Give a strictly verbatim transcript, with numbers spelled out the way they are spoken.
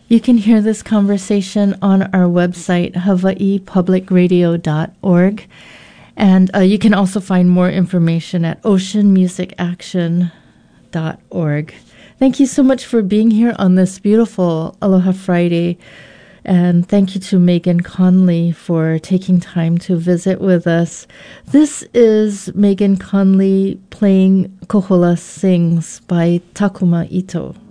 You can hear this conversation on our website, hawaii public radio dot org. And uh, you can also find more information at ocean music action dot org. Thank you so much for being here on this beautiful Aloha Friday. And thank you to Megan Conley for taking time to visit with us. This is Megan Conley playing Kohola Sings by Takuma Ito.